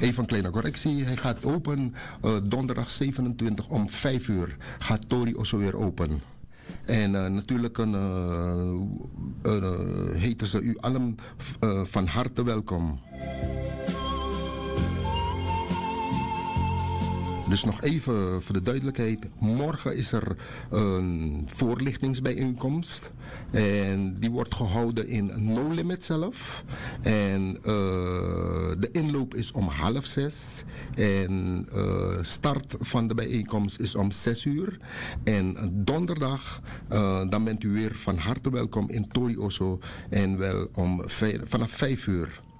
Even een kleine correctie. Hij gaat open donderdag 27 om 5 uur. Gaat Tori Osso weer open. En natuurlijk heten ze u allen van harte welkom. Dus nog even voor de duidelijkheid. Morgen is er een voorlichtingsbijeenkomst. En die wordt gehouden in No Limit zelf. En de inloop is om 5:30. En start van de bijeenkomst is om 6 uur. En donderdag, dan bent u weer van harte welkom in Tori Osso. En wel vanaf 5 uur.